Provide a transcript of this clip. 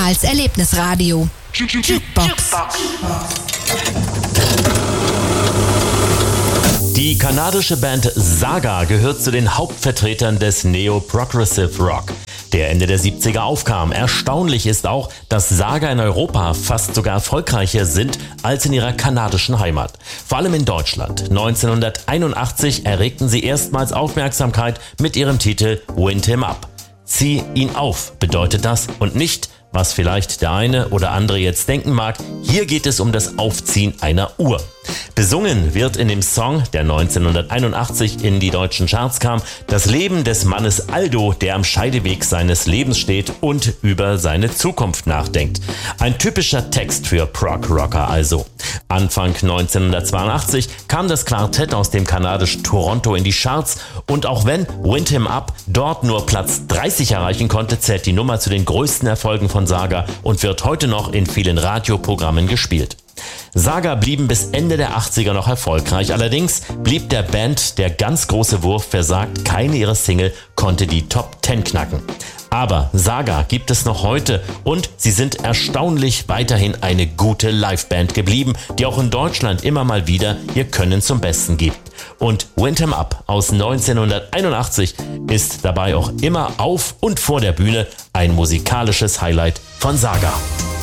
Karls Erlebnisradio. Jukebox. Die kanadische Band Saga gehört zu den Hauptvertretern des Neo-Progressive Rock, der Ende der 70er aufkam. Erstaunlich ist auch, dass Saga in Europa fast sogar erfolgreicher sind als in ihrer kanadischen Heimat. Vor allem in Deutschland. 1981 erregten sie erstmals Aufmerksamkeit mit ihrem Titel Wind Him Up. Zieh ihn auf, bedeutet das, und nicht, was vielleicht der eine oder andere jetzt denken mag, hier geht es um das Aufziehen einer Uhr. Besungen wird in dem Song, der 1981 in die deutschen Charts kam, das Leben des Mannes Aldo, der am Scheideweg seines Lebens steht und über seine Zukunft nachdenkt. Ein typischer Text für Prog-Rocker also. Anfang 1982 kam das Quartett aus dem kanadischen Toronto in die Charts und auch wenn Wind Him Up dort nur Platz 30 erreichen konnte, zählt die Nummer zu den größten Erfolgen von Saga und wird heute noch in vielen Radioprogrammen gespielt. Saga blieben bis Ende der 80er noch erfolgreich, allerdings blieb der Band der ganz große Wurf versagt, keine ihrer Single konnte die Top 10 knacken. Aber Saga gibt es noch heute und sie sind erstaunlich weiterhin eine gute Liveband geblieben, die auch in Deutschland immer mal wieder ihr Können zum Besten gibt. Und Wind Him Up aus 1981 ist dabei auch immer auf und vor der Bühne ein musikalisches Highlight von Saga.